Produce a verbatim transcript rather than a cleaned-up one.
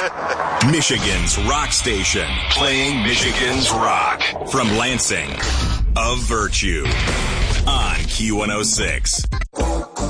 Michigan's rock station, playing Michigan's rock. From Lansing, of Virtue, on Q one oh six.